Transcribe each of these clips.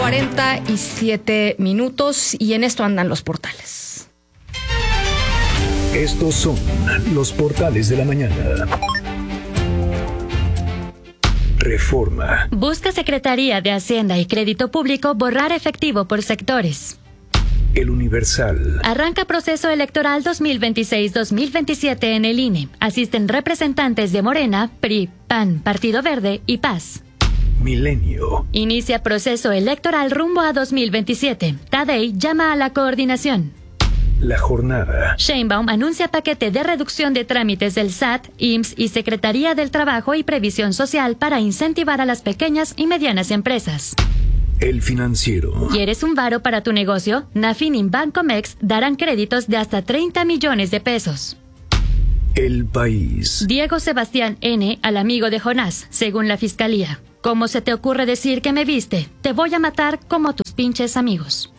8:47 y en esto andan los portales. Estos son los portales de la mañana. Reforma. Busca Secretaría de Hacienda y Crédito Público borrar efectivo por sectores. El Universal. Arranca proceso electoral 2026-2027 en el INE. Asisten representantes de Morena, PRI, PAN, Partido Verde y Paz. Milenio. Inicia proceso electoral rumbo a 2027. Tadei llama a la coordinación. La Jornada. Sheinbaum anuncia paquete de reducción de trámites del SAT, IMSS y Secretaría del Trabajo y Previsión Social para incentivar a las pequeñas y medianas empresas. El Financiero. ¿Quieres un varo para tu negocio? Nafin y Bancomext darán créditos de hasta 30 millones de pesos. El País. Diego Sebastián N. al amigo de Jonás, según la Fiscalía. ¿Cómo se te ocurre decir que me viste? Te voy a matar como tus pinches amigos.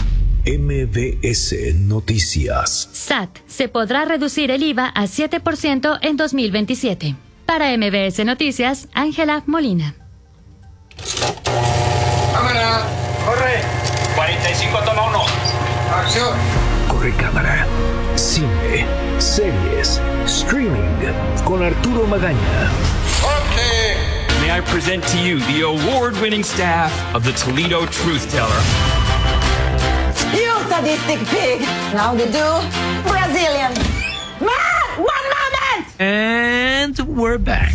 MBS Noticias. SAT, se podrá reducir el IVA a 7% en 2027. Para MBS Noticias, Ángela Molina. ¡Cámara! ¡Corre! 45, toma 1. ¡Acción! Corre cámara. Cine, series, streaming con Arturo Magaña. ¡Corte! May I present to you the award-winning staff of the Toledo Truth Teller. You sadistic pig! Now the do Brazilian. Man! 1 moment! And we're back.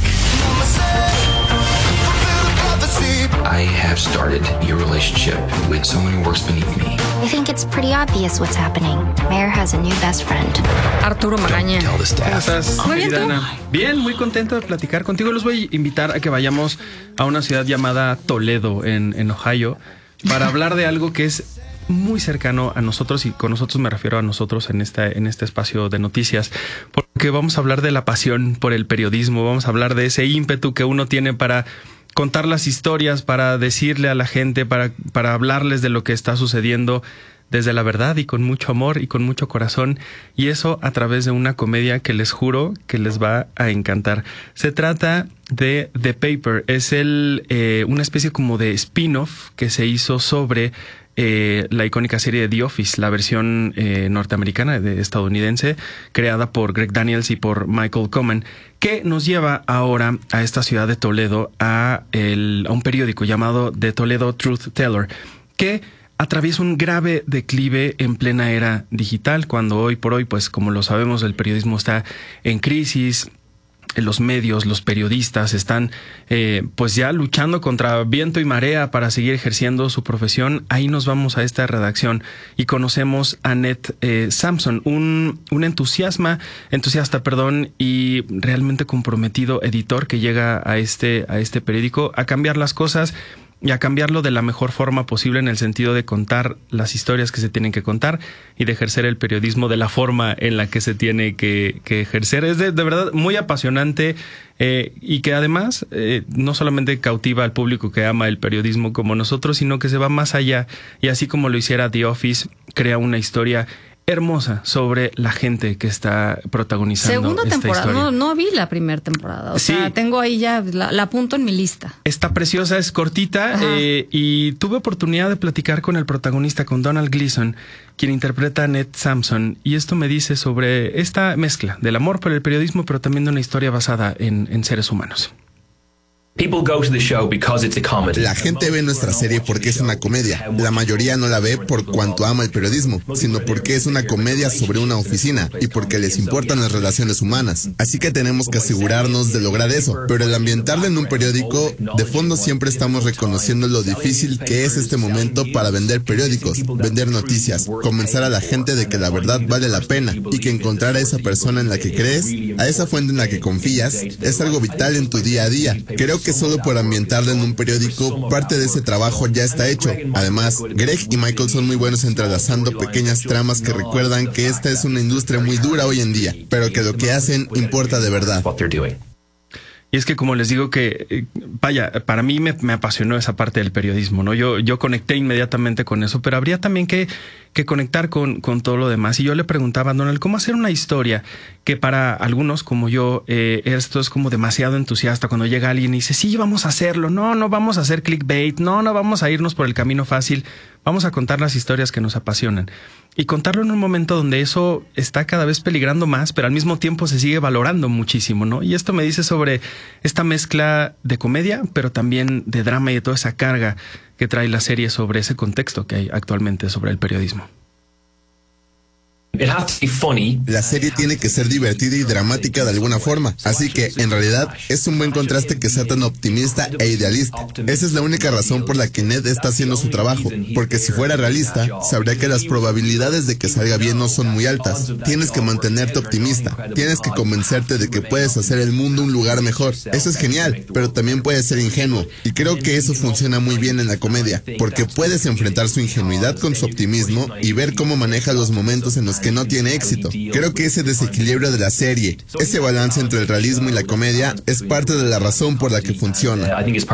I have started a relationship with someone who works beneath me. I think it's pretty obvious what's happening. Mayor has a new best friend. Arturo Magaña. Tell the staff. ¿Cómo estás, Muy bien, querida ¿tú? Ana? Bien, muy contento de platicar contigo. Los voy a invitar a que vayamos a una ciudad llamada Toledo, en Ohio, para hablar de algo que es muy cercano a nosotros, y con nosotros me refiero a nosotros en este espacio de noticias, porque vamos a hablar de la pasión por el periodismo, vamos a hablar de ese ímpetu que uno tiene para contar las historias, para decirle a la gente, para hablarles de lo que está sucediendo desde la verdad y con mucho amor y con mucho corazón, y eso a través de una comedia que les juro que les va a encantar. Se trata de The Paper, es una especie como de spin-off que se hizo sobre la icónica serie de The Office, la versión norteamericana, estadounidense, creada por Greg Daniels y por Michael Coman, que nos lleva ahora a esta ciudad de Toledo a un periódico llamado The Toledo Truth Teller, que atraviesa un grave declive en plena era digital, cuando hoy por hoy, pues como lo sabemos, el periodismo está en crisis. Los medios, los periodistas están pues ya luchando contra viento y marea para seguir ejerciendo su profesión. Ahí nos vamos a esta redacción y conocemos a Ned Sampson, un entusiasta y realmente comprometido editor que llega a este periódico a cambiar las cosas y a cambiarlo de la mejor forma posible, en el sentido de contar las historias que se tienen que contar y de ejercer el periodismo de la forma en la que se tiene que ejercer. Es de verdad muy apasionante y que además no solamente cautiva al público que ama el periodismo como nosotros, sino que se va más allá, y así como lo hiciera The Office, crea una historia hermosa sobre la gente que está protagonizando Segunda esta temporada, historia. no vi la primera temporada. O Sí. sea, tengo ahí ya, la apunto en mi lista. Está preciosa, es cortita, y tuve oportunidad de platicar con el protagonista, con Donald Gleason, quien interpreta a Ned Sampson, y esto me dice sobre esta mezcla del amor por el periodismo, pero también de una historia basada en seres humanos. La gente ve nuestra serie porque es una comedia. La mayoría no la ve por cuanto ama el periodismo, sino porque es una comedia sobre una oficina y porque les importan las relaciones humanas. Así que tenemos que asegurarnos de lograr eso. Pero al ambientarla en un periódico, de fondo siempre estamos reconociendo lo difícil que es este momento para vender periódicos, vender noticias, convencer a la gente de que la verdad vale la pena y que encontrar a esa persona en la que crees, a esa fuente en la que confías, es algo vital en tu día a día. Creo que solo por ambientarla en un periódico, parte de ese trabajo ya está hecho. Además, Greg y Michael son muy buenos entrelazando pequeñas tramas que recuerdan que esta es una industria muy dura hoy en día, pero que lo que hacen importa de verdad. Y es que, como les digo, que vaya, para mí me apasionó esa parte del periodismo, ¿no? Yo conecté inmediatamente con eso, pero habría también que que conectar con todo lo demás. Y yo le preguntaba a Donald, ¿cómo hacer una historia que para algunos como yo, esto es como demasiado entusiasta cuando llega alguien y dice, sí, vamos a hacerlo, no vamos a hacer clickbait, no vamos a irnos por el camino fácil, vamos a contar las historias que nos apasionan. Y contarlo en un momento donde eso está cada vez peligrando más, pero al mismo tiempo se sigue valorando muchísimo, ¿no? Y esto me dice sobre esta mezcla de comedia, pero también de drama y de toda esa carga que trae la serie sobre ese contexto que hay actualmente sobre el periodismo. La serie tiene que ser divertida y dramática de alguna forma, así que en realidad es un buen contraste que sea tan optimista e idealista. Esa es la única razón por la que Ned está haciendo su trabajo, porque si fuera realista, sabría que las probabilidades de que salga bien no son muy altas. Tienes que mantenerte optimista, tienes que convencerte de que puedes hacer el mundo un lugar mejor. Eso es genial, pero también puedes ser ingenuo, y creo que eso funciona muy bien en la comedia, porque puedes enfrentar su ingenuidad con su optimismo y ver cómo maneja los momentos en los que no tiene éxito. Creo que ese desequilibrio de la serie, ese balance entre el realismo y la comedia, es parte de la razón por la que funciona.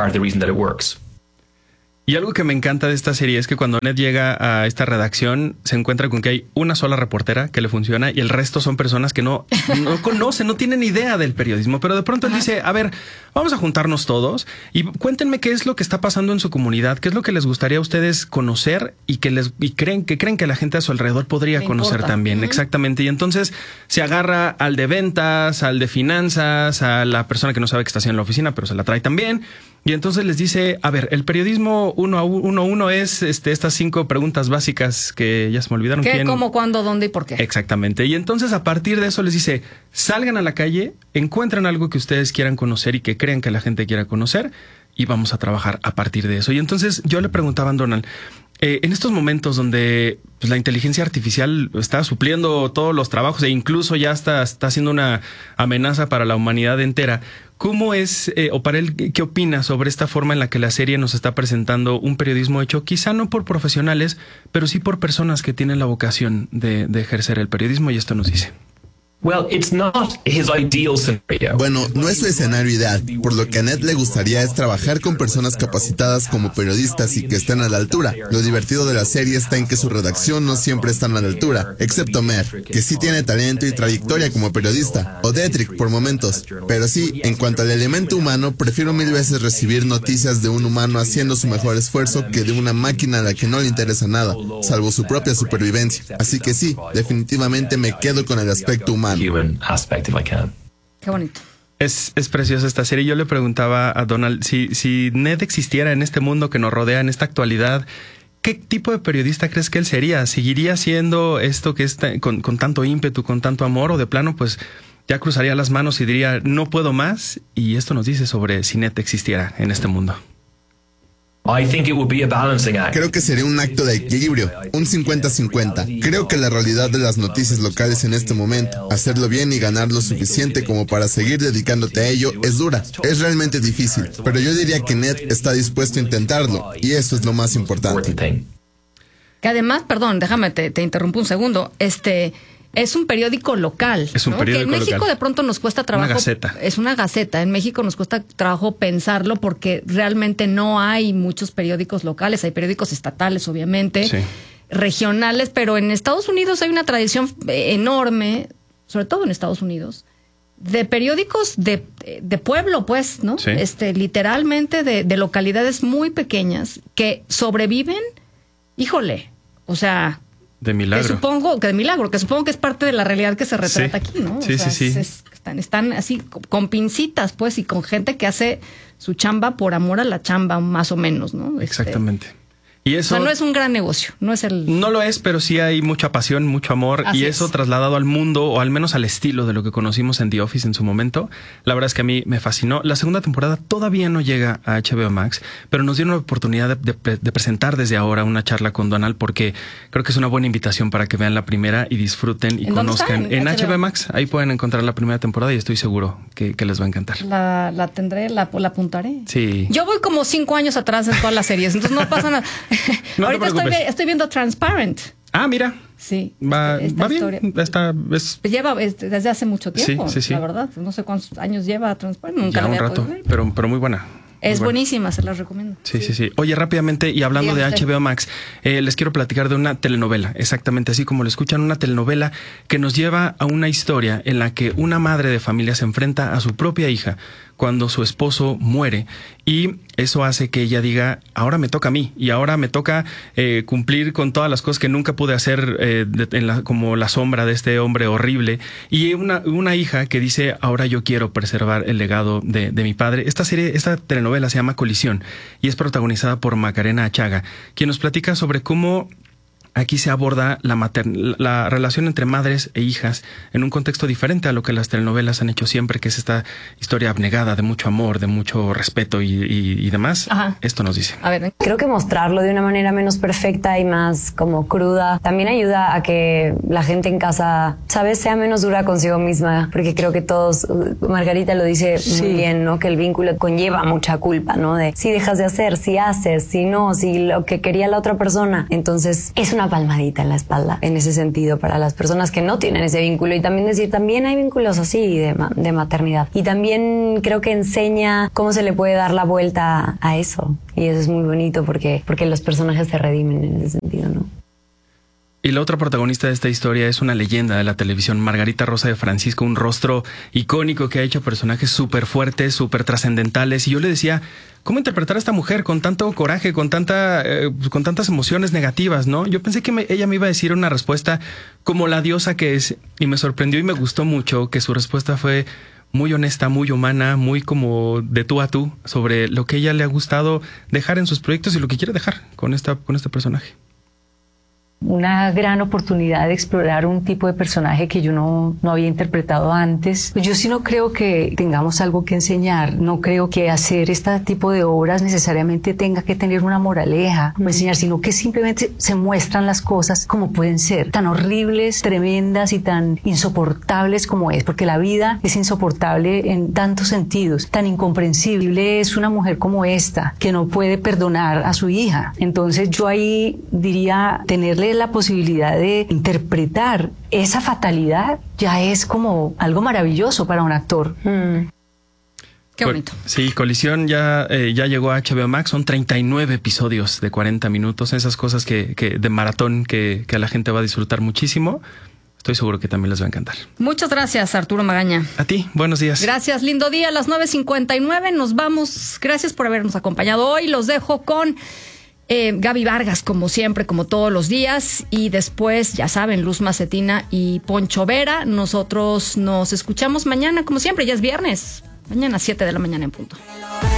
Y algo que me encanta de esta serie es que cuando Ned llega a esta redacción se encuentra con que hay una sola reportera que le funciona y el resto son personas que no conocen, no tienen idea del periodismo. Pero de pronto él dice, a ver, vamos a juntarnos todos y cuéntenme qué es lo que está pasando en su comunidad, qué es lo que les gustaría a ustedes conocer y que creen que la gente a su alrededor podría conocer también. Exactamente. Y entonces se agarra al de ventas, al de finanzas, a la persona que no sabe qué está haciendo en la oficina, pero se la trae también. Y entonces les dice, a ver, el periodismo 1-1 es estas 5 preguntas básicas que ya se me olvidaron. ¿Qué, cómo, cuándo, dónde y por qué? Exactamente. Y entonces a partir de eso les dice, salgan a la calle, encuentren algo que ustedes quieran conocer y que crean que la gente quiera conocer y vamos a trabajar a partir de eso. Y entonces yo le preguntaba a Donald, en estos momentos donde pues, la inteligencia artificial está supliendo todos los trabajos e incluso ya está siendo una amenaza para la humanidad entera, ¿cómo es, o para él, qué opina sobre esta forma en la que la serie nos está presentando un periodismo hecho quizá no por profesionales, pero sí por personas que tienen la vocación de ejercer el periodismo? Y esto nos dice. Bueno, no es su escenario ideal. Por lo que a Ned le gustaría es trabajar con personas capacitadas como periodistas y que estén a la altura. Lo divertido de la serie está en que su redacción no siempre está a la altura, excepto Mer, que sí tiene talento y trayectoria como periodista, o Detrick por momentos. Pero sí, en cuanto al elemento humano, prefiero 1000 veces recibir noticias de un humano haciendo su mejor esfuerzo que de una máquina a la que no le interesa nada, salvo su propia supervivencia. Así que sí, definitivamente me quedo con el aspecto humano. Qué bonito. Es preciosa esta serie. Yo le preguntaba a Donald si Ned existiera en este mundo que nos rodea, en esta actualidad, ¿qué tipo de periodista crees que él sería? ¿Seguiría siendo esto que está con tanto ímpetu, con tanto amor, o de plano pues ya cruzaría las manos y diría no puedo más? Y esto nos dice sobre si Ned existiera en este mundo. Creo que sería un acto de equilibrio, un 50-50. Creo que la realidad de las noticias locales en este momento, hacerlo bien y ganar lo suficiente como para seguir dedicándote a ello, es dura, es realmente difícil. Pero yo diría que Ned está dispuesto a intentarlo, y eso es lo más importante. Que además, perdón, déjame, te interrumpo un segundo, es un periódico local. Es un periódico que en México local. De pronto nos cuesta trabajo. Una gaceta. Es una gaceta. En México nos cuesta trabajo pensarlo porque realmente no hay muchos periódicos locales. Hay periódicos estatales, obviamente, sí, regionales, pero en Estados Unidos hay una tradición enorme, sobre todo en Estados Unidos, de periódicos de pueblo, pues, ¿no? Sí. Literalmente de localidades muy pequeñas que sobreviven, híjole, o sea... De milagro. Que supongo que es parte de la realidad que se retrata aquí, ¿no? Sí, o sea, sí. Están así con pincitas, pues, y con gente que hace su chamba por amor a la chamba, más o menos, ¿no? Exactamente. Y eso, o sea, no es un gran negocio, No lo es, pero sí hay mucha pasión, mucho amor. Así y eso trasladado al mundo, o al menos al estilo de lo que conocimos en The Office en su momento. La verdad es que a mí me fascinó. La segunda temporada todavía no llega a HBO Max, pero nos dio una oportunidad de presentar desde ahora una charla con Donald, porque creo que es una buena invitación para que vean la primera y disfruten y conozcan. En HBO Max, ahí pueden encontrar la primera temporada y estoy seguro que les va a encantar. La tendré, la apuntaré. Sí. Yo voy como 5 años atrás en todas las series, entonces no pasa nada. No ahorita estoy viendo Transparent. Ah, mira. Sí. Va historia. bien. Lleva desde hace mucho tiempo, sí. la verdad. No sé cuántos años lleva Transparent. Nunca ya la un había rato, podido ver. pero muy buena. Es buenísima, se las recomiendo. Sí. Oye, rápidamente, y hablando de HBO Max, les quiero platicar de una telenovela, exactamente así como lo escuchan, una telenovela que nos lleva a una historia en la que una madre de familia se enfrenta a su propia hija cuando su esposo muere, y eso hace que ella diga, ahora me toca a mí, y ahora me toca cumplir con todas las cosas que nunca pude hacer como la sombra de este hombre horrible, y una hija que dice, ahora yo quiero preservar el legado de mi padre. Esta telenovela se llama Colisión y es protagonizada por Macarena Achaga, quien nos platica sobre cómo aquí se aborda la relación entre madres e hijas en un contexto diferente a lo que las telenovelas han hecho siempre, que es esta historia abnegada de mucho amor, de mucho respeto y demás. Ajá. Esto nos dice. A ver, creo que mostrarlo de una manera menos perfecta y más como cruda también ayuda a que la gente en casa, ¿sabes?, sea menos dura consigo misma, porque creo que todos, Margarita lo dice muy bien, ¿no?, que el vínculo conlleva mucha culpa, ¿no?, de si dejas de hacer, si haces, si no, si lo que quería la otra persona. Entonces es una palmadita en la espalda en ese sentido para las personas que no tienen ese vínculo, y también decir, también hay vínculos así de maternidad, y también creo que enseña cómo se le puede dar la vuelta a eso, y eso es muy bonito porque los personajes se redimen en ese sentido, ¿no? Y la otra protagonista de esta historia es una leyenda de la televisión, Margarita Rosa de Francisco, un rostro icónico que ha hecho personajes súper fuertes, súper trascendentales. Y yo le decía, ¿cómo interpretar a esta mujer con tanto coraje, con tantas emociones negativas, no? Yo pensé que ella me iba a decir una respuesta como la diosa que es, y me sorprendió y me gustó mucho que su respuesta fue muy honesta, muy humana, muy como de tú a tú, sobre lo que a ella le ha gustado dejar en sus proyectos y lo que quiere dejar con este personaje. Una gran oportunidad de explorar un tipo de personaje que yo no había interpretado antes. Yo sí no creo que tengamos algo que enseñar, no creo que hacer este tipo de obras necesariamente tenga que tener una moraleja o enseñar, sino que simplemente se muestran las cosas como pueden ser, tan horribles, tremendas y tan insoportables como es, porque la vida es insoportable en tantos sentidos, tan incomprensible es una mujer como esta, que no puede perdonar a su hija. Entonces yo ahí diría, tenerle la posibilidad de interpretar esa fatalidad ya es como algo maravilloso para un actor. Qué bonito. Sí, Colisión ya llegó a HBO Max. Son 39 episodios de 40 minutos. Esas cosas que de maratón que a la gente va a disfrutar muchísimo. Estoy seguro que también les va a encantar. Muchas gracias, Arturo Magaña. A ti, buenos días. Gracias, lindo día. A las 9:59 nos vamos. Gracias por habernos acompañado hoy. Los dejo con Gaby Vargas, como siempre, como todos los días, y después, ya saben, Luz Macetina y Poncho Vera. Nosotros nos escuchamos mañana, como siempre, ya es viernes, mañana 7 de la mañana en punto.